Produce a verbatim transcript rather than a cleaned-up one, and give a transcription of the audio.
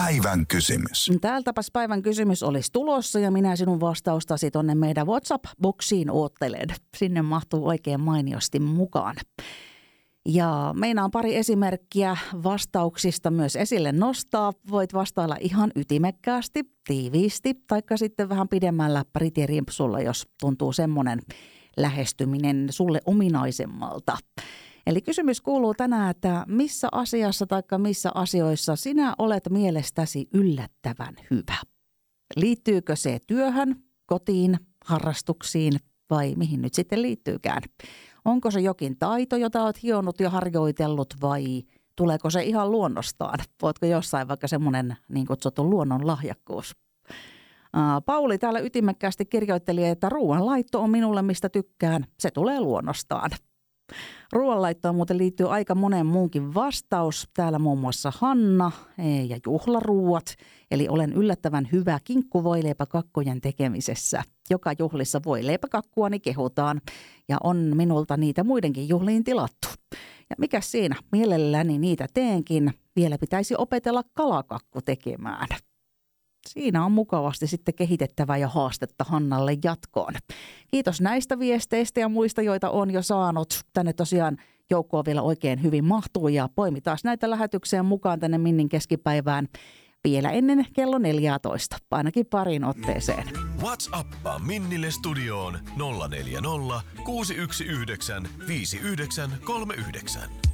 Päivän kysymys. Täältäpäs päivän kysymys olisi tulossa ja minä sinun vastaustasi tonne meidän WhatsApp-boksiin oottelen. Sinne mahtuu oikein mainiosti mukaan. Ja meinaan pari esimerkkiä vastauksista myös esille nostaa. Voit vastailla ihan ytimekkäästi, tiiviisti, taikka sitten vähän pidemmällä pritirimpsulla, jos tuntuu semmoinen lähestyminen sulle ominaisemmalta. Eli kysymys kuuluu tänään, että missä asiassa tai missä asioissa sinä olet mielestäsi yllättävän hyvä? Liittyykö se työhön, kotiin, harrastuksiin vai mihin nyt sitten liittyykään? Onko se jokin taito, jota olet hionut ja harjoitellut vai tuleeko se ihan luonnostaan? Voitko jossain vaikka semmoinen niin kutsuttu luonnon lahjakkuus? Pauli täällä ytimekkäästi kirjoitteli, että ruoanlaitto on minulle mistä tykkään. Se tulee luonnostaan. Ruoanlaittoon muuten liittyy aika monen muunkin vastaus. Täällä muun muassa Hanna ja juhlaruuat. Eli olen yllättävän hyvä kinkkuvoileipäkakkojen tekemisessä. Joka juhlissa voileipäkakkuani kehutaan ja on minulta niitä muidenkin juhliin tilattu. Ja mikä siinä? Mielelläni niitä teenkin. Vielä pitäisi opetella kalakakku tekemään. Siinä on mukavasti sitten kehitettävää ja haastetta Hannalle jatkoon. Kiitos näistä viesteistä ja muista, joita on jo saanut. Tänne tosiaan joukkoon vielä oikein hyvin mahtuu ja poimitaan näitä lähetykseen mukaan tänne Minnin keskipäivään vielä ennen kello neljätoista, ainakin pariin otteeseen. WhatsAppaa Minnille studioon nolla neljä nolla, kuusi yksi yhdeksän, viisi yhdeksän kolme yhdeksän.